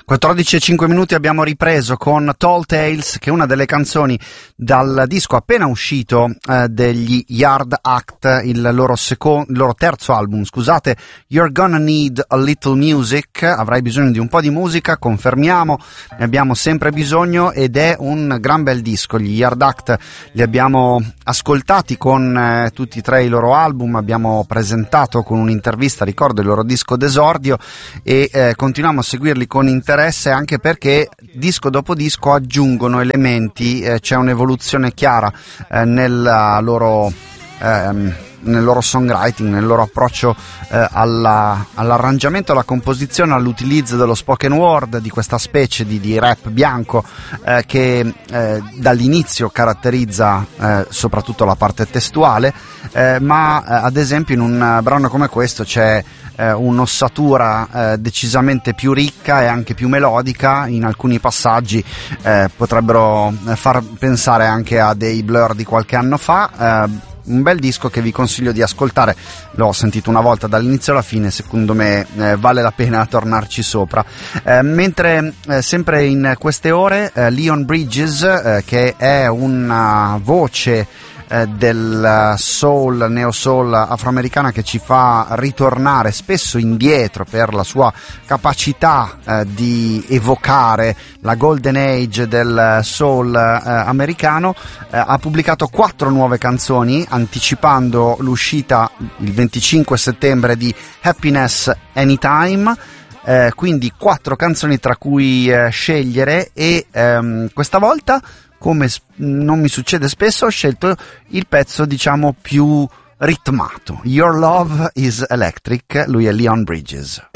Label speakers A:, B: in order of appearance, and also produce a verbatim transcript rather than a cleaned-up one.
A: quattordici e cinque minuti abbiamo ripreso con Tall Tales, che è una delle canzoni dal disco appena uscito eh, degli Yard Act, il loro, secondo, il loro terzo album, scusate, You're Gonna Need a Little Music. Avrai bisogno di un po' di musica, confermiamo, ne abbiamo sempre bisogno, ed è un gran bel disco. Gli Yard Act li abbiamo ascoltati con eh, tutti e tre i loro album, abbiamo presentato con un'intervista, ricordo, il loro disco d'esordio, e eh, continuiamo a seguirli con interesse, anche perché disco dopo disco aggiungono elementi, eh, c'è un'evoluzione chiara eh, nella loro ehm, nel loro songwriting, nel loro approccio eh, alla, all'arrangiamento, alla composizione, all'utilizzo dello spoken word, di questa specie di, di rap bianco eh, che eh, dall'inizio caratterizza eh, soprattutto la parte testuale, eh, ma eh, ad esempio in un brano come questo c'è eh, un'ossatura eh, decisamente più ricca e anche più melodica. In alcuni passaggi eh, potrebbero far pensare anche a dei Blur di qualche anno fa. eh, Un bel disco che vi consiglio di ascoltare, l'ho sentito una volta dall'inizio alla fine, secondo me eh, vale la pena tornarci sopra. Eh, mentre eh, sempre in queste ore eh, Leon Bridges, eh, che è una voce eh, del soul, neo soul afroamericana, che ci fa ritornare spesso indietro per la sua capacità eh, di evocare la golden age del soul eh, americano, eh, ha pubblicato quattro nuove canzoni, anticipando l'uscita il venticinque settembre di Happiness Anytime. Eh, quindi quattro canzoni tra cui eh, scegliere, e ehm, questa volta, come sp- non mi succede spesso, ho scelto il pezzo diciamo più ritmato. Your Love is Electric. Lui è Leon Bridges.